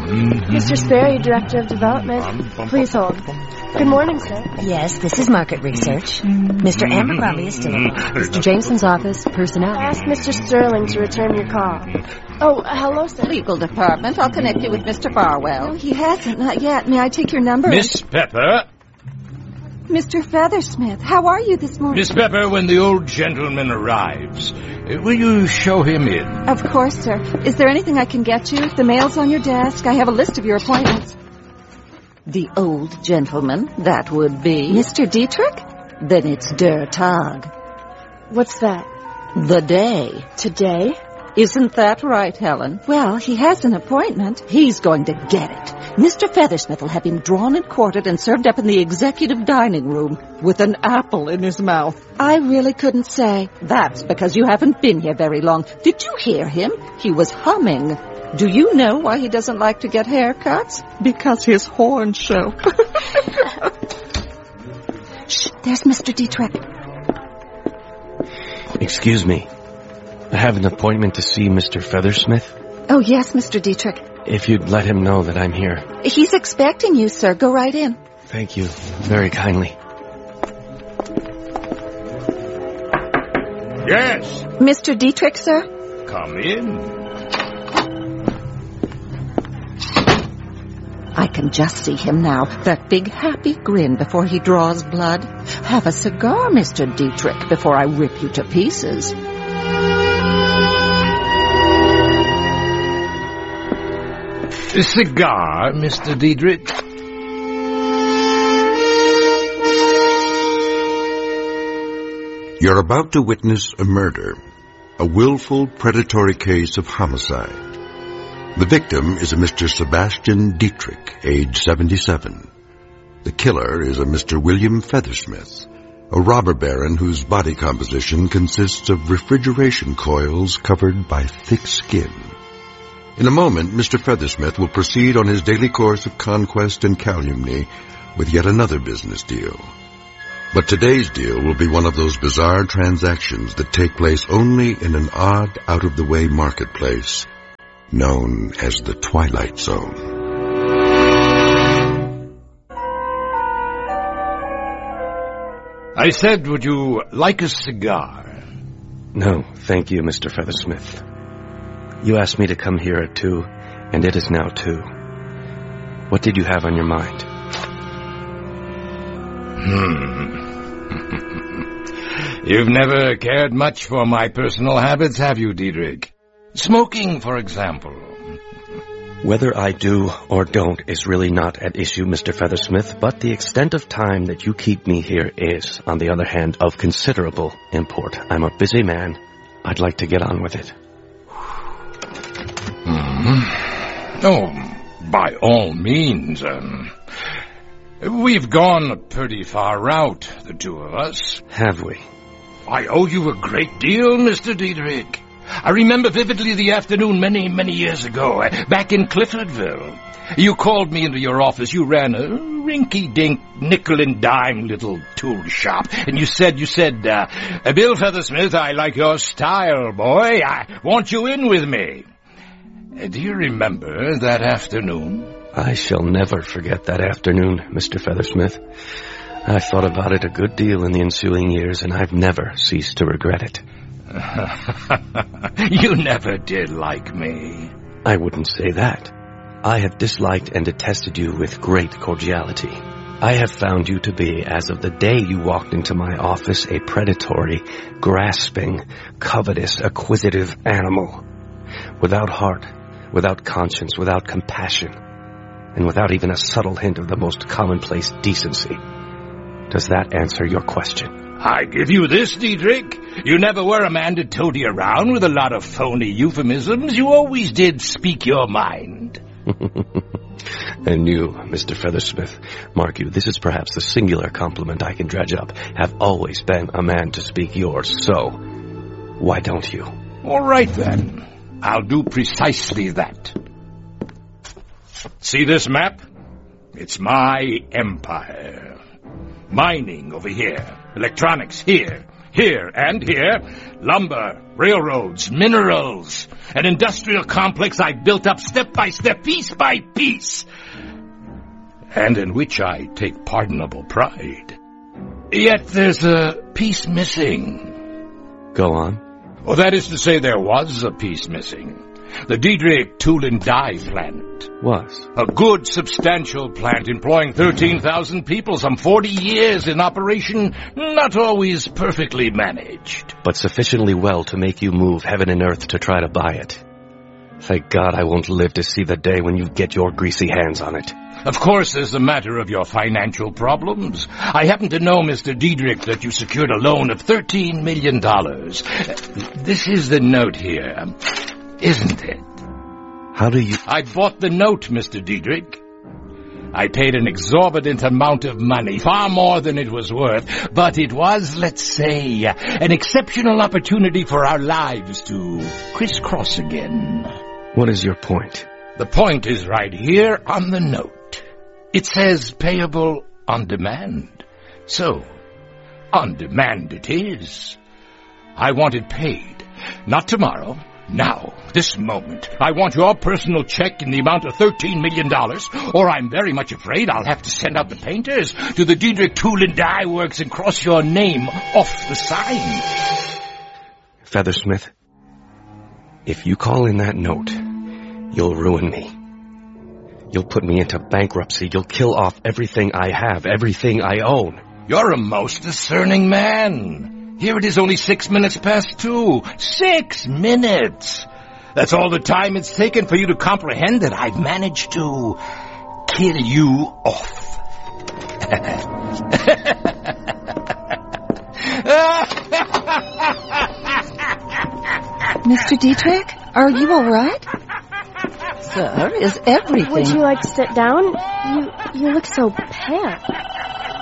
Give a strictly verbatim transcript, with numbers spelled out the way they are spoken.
Mister Sperry, Director of Development. Please hold. Good morning, sir. Yes, this is Market Research. Mister Abercrombie is still around. Mister Jameson's office, personnel. I asked Mister Sterling to return your call. Oh, uh, hello, sir. Legal department. I'll connect you with Mister Farwell. No, he hasn't. Not yet. May I take your number? Miss Pepper. Mister Feathersmith, how are you this morning? Miss Pepper, when the old gentleman arrives, uh, will you show him in? Of course, sir. Is there anything I can get you? The mail's on your desk. I have a list of your appointments. The old gentleman, that would be... Mister Dietrich? Then it's Der Tag. What's that? The day. Today? Isn't that right, Helen? Well, he has an appointment. He's going to get it. Mister Feathersmith will have him drawn and quartered and served up in the executive dining room with an apple in his mouth. I really couldn't say. That's because you haven't been here very long. Did you hear him? He was humming. Do you know why he doesn't like to get haircuts? Because his horns show. Shh, there's Mister Dietrich. Excuse me. I have an appointment to see Mister Feathersmith. Oh, yes, Mister Dietrich. If you'd let him know that I'm here. He's expecting you, sir. Go right in. Thank you very kindly. Yes. Mister Dietrich, sir? Come in. I can just see him now, that big happy grin before he draws blood. Have a cigar, Mister Dietrich, before I rip you to pieces. A cigar, Mister Dietrich? You're about to witness a murder, a willful, predatory case of homicide. The victim is a Mister Sebastian Dietrich, age seventy-seven. The killer is a Mister William Feathersmith, a robber baron whose body composition consists of refrigeration coils covered by thick skin. In a moment, Mister Feathersmith will proceed on his daily course of conquest and calumny with yet another business deal. But today's deal will be one of those bizarre transactions that take place only in an odd, out-of-the-way marketplace known as the Twilight Zone. I said, would you like a cigar? No, thank you, Mister Feathersmith. You asked me to come here at two, and it is now two. What did you have on your mind? Hmm. You've never cared much for my personal habits, have you, Dietrich? Smoking, for example. Whether I do or don't is really not at issue, Mister Feathersmith, but the extent of time that you keep me here is, on the other hand, of considerable import. I'm a busy man. I'd like to get on with it. Hmm. Oh, by all means. Um, we've gone a pretty far route, the two of us. Have we? I owe you a great deal, Mister Dietrich. I remember vividly the afternoon many, many years ago, back in Cliffordville. You called me into your office. You ran a rinky-dink, nickel-and-dime little tool shop. And you said, you said, uh, Bill Feathersmith, I like your style, boy. I want you in with me. Uh, do you remember that afternoon? I shall never forget that afternoon, Mister Feathersmith. I thought about it a good deal in the ensuing years, and I've never ceased to regret it. You never did like me. I wouldn't say that. I have disliked and detested you with great cordiality. I have found you to be, as of the day you walked into my office, a predatory, grasping, covetous, acquisitive animal. Without heart, without conscience, without compassion, and without even a subtle hint of the most commonplace decency. Does that answer your question? I give you this, Dietrich. You never were a man to toady around with a lot of phony euphemisms. You always did speak your mind. And you, Mister Feathersmith, mark you, this is perhaps the singular compliment I can dredge up, have always been a man to speak yours, so why don't you? All right, then. I'll do precisely that. See this map? It's my empire. Mining over here. Electronics here. Here and here, lumber, railroads, minerals, an industrial complex I built up step by step, piece by piece, and in which I take pardonable pride. Yet there's a piece missing. Go on. Well, that is to say, there was a piece missing. The Diedrich Tool and Die plant. Was? A good, substantial plant employing thirteen thousand people, some forty years in operation, not always perfectly managed. But sufficiently well to make you move heaven and earth to try to buy it. Thank God I won't live to see the day when you get your greasy hands on it. Of course, there's the matter of your financial problems. I happen to know, Mister Diedrich, that you secured a loan of thirteen million dollars. This is the note here, isn't it? How do you... I bought the note, Mister Diedrich. I paid an exorbitant amount of money, far more than it was worth, but it was, let's say, an exceptional opportunity for our lives to crisscross again. What is your point? The point is right here on the note. It says payable on demand. So, on demand it is. I want it paid. Not tomorrow. Now, this moment. I want your personal check in the amount of thirteen million dollars, or I'm very much afraid I'll have to send out the painters to the Diedrich Tool and Die Works and cross your name off the sign. Feathersmith, if you call in that note, you'll ruin me. You'll put me into bankruptcy. You'll kill off everything I have, everything I own. You're a most discerning man. Here it is only six minutes past two. Six minutes! That's all the time it's taken for you to comprehend that I've managed to kill you off. Mister Diedrich, are you all right? Sir, is everything... Would you like to sit down? You you look so pale.